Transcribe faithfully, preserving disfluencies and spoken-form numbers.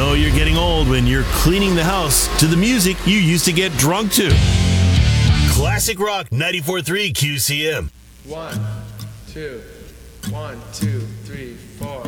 know you're getting old when you're cleaning the house to the music you used to get drunk to. Classic Rock ninety-four point three Q C M. One, two, one, two, three, four.